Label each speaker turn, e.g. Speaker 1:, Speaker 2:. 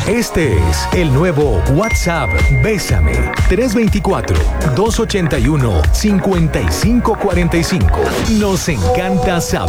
Speaker 1: Este es el nuevo WhatsApp Bésame 324-281-5545. Nos encanta saber